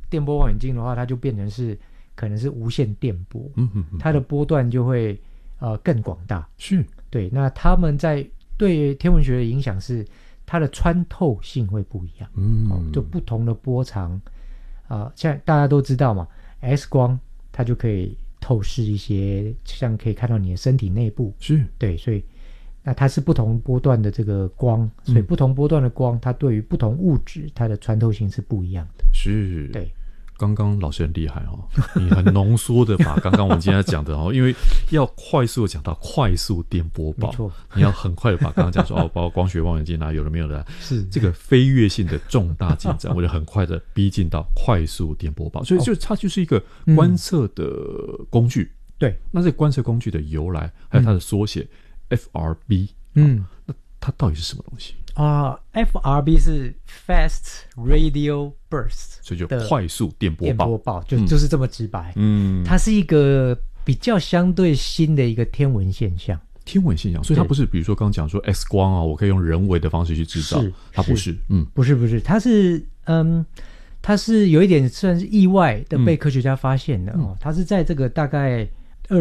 电波望远镜的话，它就变成是可能是无线电波，它的波段就会更广大。 是， 对。那他们在对天文学的影响是它的穿透性会不一样，就不同的波长像大家都知道嘛 ，X 光它就可以透视一些，像可以看到你的身体内部， 是， 对，所以那它是不同波段的这个光，所以不同波段的光，它对于不同物质它的穿透性是不一样的。 是， 对。 刚刚老师很厉害你很浓缩的把刚刚我们今天讲的因为要快速的讲到快速电波报， 没错， 你要很快的把刚刚讲说包括光学望远镜有的没有的， 是这个飞跃性的重大进展，我就很快的逼近到快速电波报，所以它就是一个观测的工具。 对， 那这个观测工具的由来还有它的缩写FRB，那它到底是什么东西 FRB 是 Fast Radio Burst， 所以就快速电波报， 就是这么直白。它是一个比较相对新的一个天文现象。 所以它不是比如说刚刚讲说 X 光我可以用人为的方式去制造，它不是， 不是，它是有一点算是意外的被科学家发现的它是在这个大概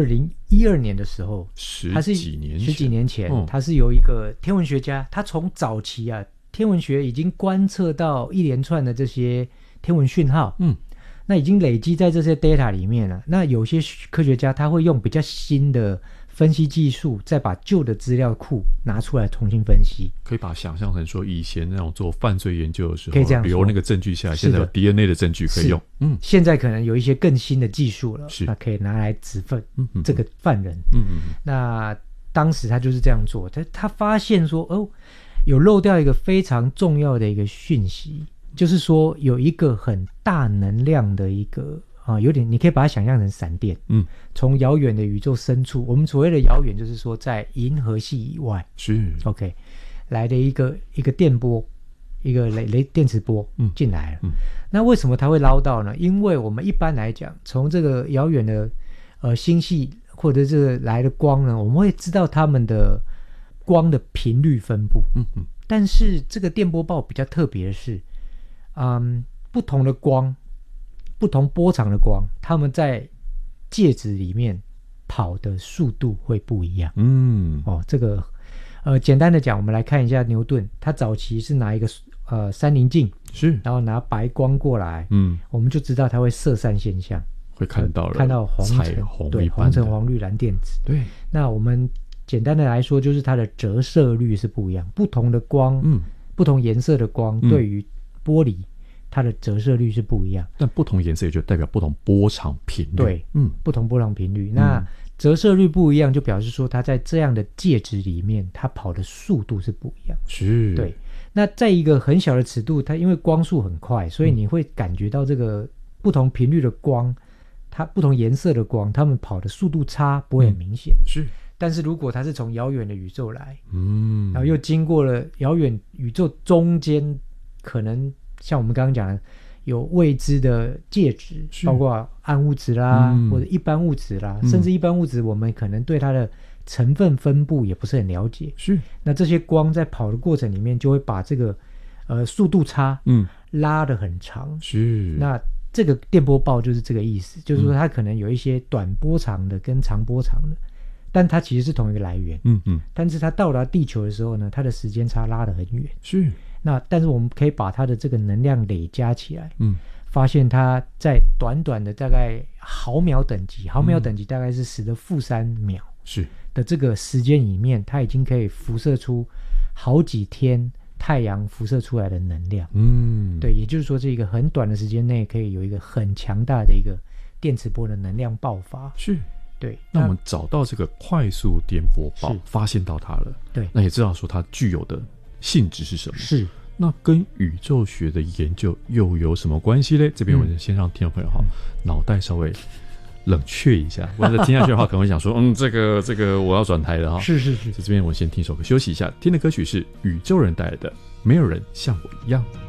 2012年的时候， 十几年前， 他是有一个天文学家，他从早期天文学已经观测到一连串的这些天文讯号，那已经累积在这些 data 里面了。那有些科学家他会用比较新的分析技术，再把旧的资料库拿出来重新分析。 可以把它想象成说以前那种做犯罪研究的时候， 可以这样说， 留那个证据下来，现在有 DNA 的证据可以用。 现在可能有一些更新的技术了，那可以拿来指分这个犯人。那当时他就是这样做，他发现说有漏掉一个非常重要的一个讯息，就是说有一个很大能量的一个有点你可以把它想象成闪电，从遥远的宇宙深处，我们所谓的遥远就是说在银河系以外， 是 OK 来的一个电波，一个电磁波进来了。那为什么它会捞到呢？因为我们一般来讲，从这个遥远的星系或者这个来的光呢，我们会知道它们的光的频率分布。但是这个电波报比较特别的是，不同的光，不同波长的光，它们在介质里面跑的速度会不一样。这个简单的讲，我们来看一下牛顿，他早期是拿一个三棱镜， 是， 然后拿白光过来，我们就知道它会射散现象， 会看到彩虹， 对，红橙黄绿蓝靛紫。 对， 那我们简单的来说，就是它的折射率是不一样，不同的光，不同颜色的光，对于玻璃，它的折射率是不一样。 但不同颜色也就代表不同波长频率。 对，不同波长频率。那折射率不一样，就表示说它在这样的介质里面，它跑的速度是不一样。 是， 对。那在一个很小的尺度，它因为光速很快，所以你会感觉到这个不同频率的光，它不同颜色的光，它们跑的速度差不会很明显。 是。 但是如果它是从遥远的宇宙来，然后又经过了遥远宇宙中间，可能像我们刚刚讲的，有未知的介质，包括暗物质啦，或者一般物质啦，甚至一般物质我们可能对它的成分分布也不是很了解。 是， 那这些光在跑的过程里面，就会把这个速度差拉得很长。 是， 那这个电波报就是这个意思，就是说它可能有一些短波长的跟长波长的，但它其实是同一个来源。但是它到达地球的时候呢，它的时间差拉得很远。 是。 那但是我们可以把它的这个能量累加起来，发现它在短短的大概毫秒等级大概是10⁻³秒是的这个时间里面，它已经可以辐射出好几天太阳辐射出来的能量。对，也就是说这个很短的时间内可以有一个很强大的一个电磁波的能量爆发。 是， 对。 那我们找到这个快速电波报，发现到它了， 对， 那也知道说它具有的性质是什么。 是， 那跟宇宙学的研究又有什么关系呢？这边我们先让听众朋友脑袋稍微冷却一下，或者听下去的话可能会想说这个我要转台了是。 这边我先听首歌休息一下，听的歌曲是宇宙人带来的《没有人像我一样》。